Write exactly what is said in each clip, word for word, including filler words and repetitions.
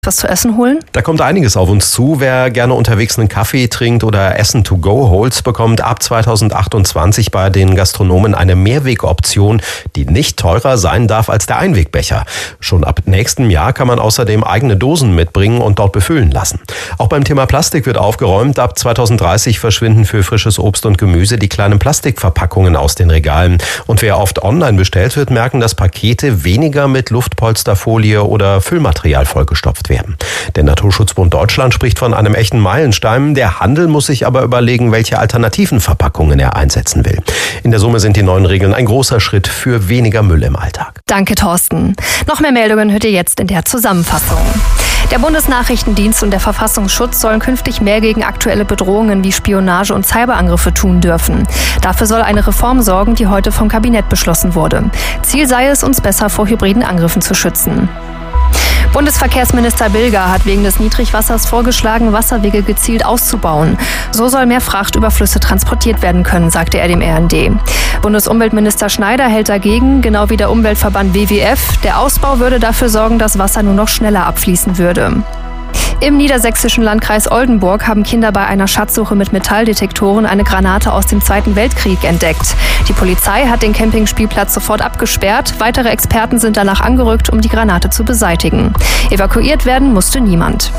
was zu essen holen? Da kommt einiges auf uns zu. Wer gerne unterwegs einen Kaffee trinkt oder Essen to go holt, bekommt ab zweitausendachtundzwanzig bei den Gastronomen eine Mehrwegoption, die nicht teurer sein darf als der Einwegbecher. Schon ab nächstem Jahr kann man außerdem eigene Dosen mitbringen und dort befüllen lassen. Auch beim Thema Plastik wird aufgeräumt. Ab zweitausenddreißig verschwinden für frisches Obst und Gemüse die kleinen Plastikverpackungen aus den Regalen. Und wer oft online bestellt, wird merken, dass Pakete weniger mit Luftpolsterfolie oder Füllmaterial vollgestopft werden. Der Naturschutzbund Deutschland spricht von einem echten Meilenstein. Der Handel muss sich aber überlegen, welche alternativen Verpackungen er einsetzen will. In der Summe sind die neuen Regeln ein großer Schritt für weniger Müll im Alltag. Danke, Thorsten. Noch mehr Meldungen hört ihr jetzt in der Zusammenfassung. Der Bundesnachrichtendienst und der Verfassungsschutz sollen künftig mehr gegen aktuelle Bedrohungen wie Spionage und Cyberangriffe tun dürfen. Dafür soll eine Reform sorgen, die heute vom Kabinett beschlossen wurde. Ziel sei es, uns besser vor hybriden Angriffen zu schützen. Bundesverkehrsminister Bilger hat wegen des Niedrigwassers vorgeschlagen, Wasserwege gezielt auszubauen. So soll mehr Fracht über Flüsse transportiert werden können, sagte er dem R N D. Bundesumweltminister Schneider hält dagegen, genau wie der Umweltverband W W F. Der Ausbau würde dafür sorgen, dass Wasser nur noch schneller abfließen würde. Im niedersächsischen Landkreis Oldenburg haben Kinder bei einer Schatzsuche mit Metalldetektoren eine Granate aus dem Zweiten Weltkrieg entdeckt. Die Polizei hat den Campingspielplatz sofort abgesperrt. Weitere Experten sind danach angerückt, um die Granate zu beseitigen. Evakuiert werden musste niemand.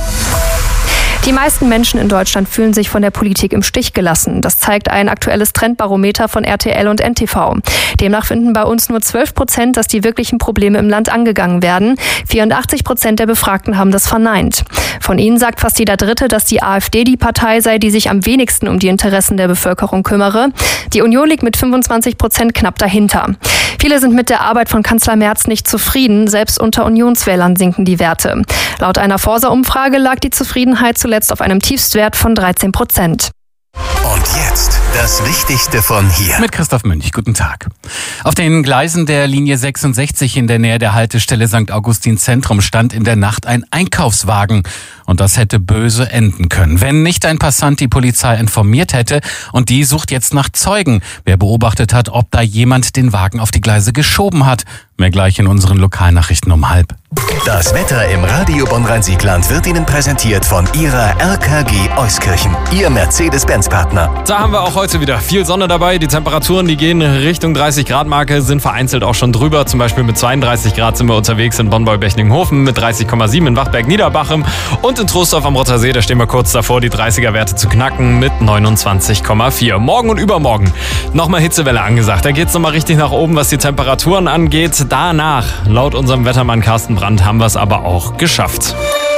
Die meisten Menschen in Deutschland fühlen sich von der Politik im Stich gelassen. Das zeigt ein aktuelles Trendbarometer von R T L und N T V. Demnach finden bei uns nur zwölf Prozent, dass die wirklichen Probleme im Land angegangen werden. vierundachtzig Prozent der Befragten haben das verneint. Von ihnen sagt fast jeder Dritte, dass die AfD die Partei sei, die sich am wenigsten um die Interessen der Bevölkerung kümmere. Die Union liegt mit fünfundzwanzig Prozent knapp dahinter. Viele sind mit der Arbeit von Kanzler Merz nicht zufrieden. Selbst unter Unionswählern sinken die Werte. Laut einer Forsa-Umfrage lag die Zufriedenheit zuletzt auf einem Tiefstwert von dreizehn Prozent. Und jetzt das Wichtigste von hier. Mit Christoph Münch, guten Tag. Auf den Gleisen der Linie sechsundsechzig in der Nähe der Haltestelle Sankt Augustin Zentrum stand in der Nacht ein Einkaufswagen. Und das hätte böse enden können, wenn nicht ein Passant die Polizei informiert hätte. Und die sucht jetzt nach Zeugen, wer beobachtet hat, ob da jemand den Wagen auf die Gleise geschoben hat. Mehr gleich in unseren Lokalnachrichten um halb. Das Wetter im Radio Bonn-Rhein-Sieg-Land wird Ihnen präsentiert von Ihrer R K G Euskirchen, Ihr Mercedes-Benz-Partner. Da haben wir auch heute wieder viel Sonne dabei. Die Temperaturen, die gehen Richtung dreißig Grad Marke, sind vereinzelt auch schon drüber. Zum Beispiel mit zweiunddreißig Grad sind wir unterwegs in Bonn-Bechningen-Hofen, mit dreißig Komma sieben in Wachberg-Niederbachem und in Troisdorf am Rottersee, da stehen wir kurz davor, die dreißiger-Werte zu knacken mit neunundzwanzig Komma vier. Morgen und übermorgen nochmal Hitzewelle angesagt. Da geht es nochmal richtig nach oben, was die Temperaturen angeht. Danach, laut unserem Wettermann Carsten Brandt, haben wir es aber auch geschafft.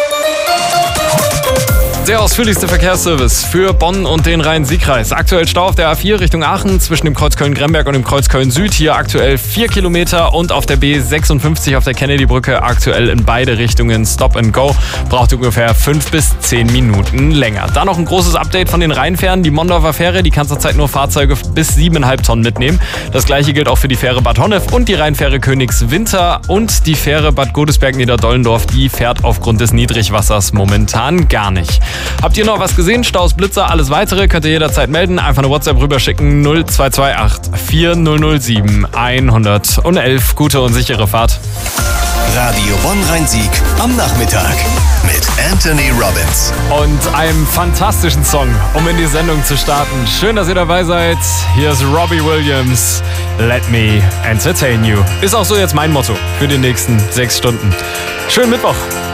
Der ausführlichste Verkehrsservice für Bonn und den Rhein-Sieg-Kreis. Aktuell Stau auf der A vier Richtung Aachen zwischen dem Kreuz Köln-Gremberg und dem Kreuz Köln-Süd. Hier aktuell vier Kilometer und auf der B sechsundfünfzig auf der Kennedy-Brücke aktuell in beide Richtungen Stop and Go. Braucht ungefähr fünf bis zehn Minuten länger. Dann noch ein großes Update von den Rheinfähren. Die Mondorfer Fähre, die kann zurzeit nur Fahrzeuge bis siebeneinhalb Tonnen mitnehmen. Das gleiche gilt auch für die Fähre Bad Honnef und die Rheinfähre Königswinter. Und die Fähre Bad Godesberg-Niederdollendorf, die fährt aufgrund des Niedrigwassers momentan gar nicht. Habt ihr noch was gesehen? Staus, Blitzer, alles weitere könnt ihr jederzeit melden. Einfach eine WhatsApp rüberschicken. null zwei zwei acht vier null null sieben eins null eins. Gute und sichere Fahrt. Radio Bonn-Rhein-Sieg am Nachmittag mit Anthony Robbins. Und einem fantastischen Song, um in die Sendung zu starten. Schön, dass ihr dabei seid. Hier ist Robbie Williams. Let me entertain you. Ist auch so jetzt mein Motto für die nächsten sechs Stunden. Schönen Mittwoch.